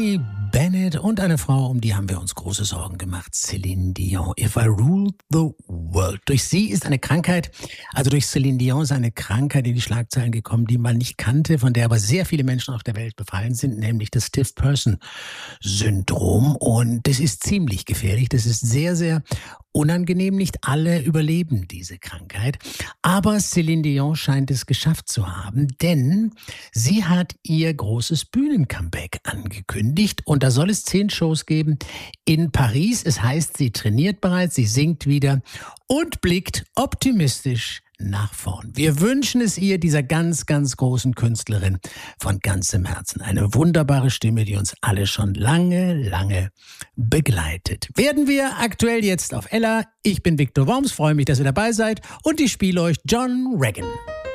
Tony Bennett und eine Frau, um die haben wir uns große Sorgen gemacht, Celine Dion. If I Ruled the World. Durch sie ist eine Krankheit, also durch Celine Dion ist eine Krankheit in die Schlagzeilen gekommen, die man nicht kannte, von der aber sehr viele Menschen auf der Welt befallen sind, nämlich das Stiff-Person-Syndrom. Und das ist ziemlich gefährlich, das ist sehr, sehr unangenehm. Nicht alle überleben diese Krankheit. Aber Celine Dion scheint es geschafft zu haben, denn sie hat ihr großes Bühnencomeback angekündigt. Und da soll es 10 Shows geben in Paris. Es heißt, sie trainiert bereits, sie singt wieder und blickt optimistisch nach vorn. Wir wünschen es ihr, dieser ganz, ganz großen Künstlerin, von ganzem Herzen. Eine wunderbare Stimme, die uns alle schon lange, lange begleitet. Werden wir aktuell jetzt auf Ella. Ich bin Viktor Worms, freue mich, dass ihr dabei seid und ich spiele euch John Regan.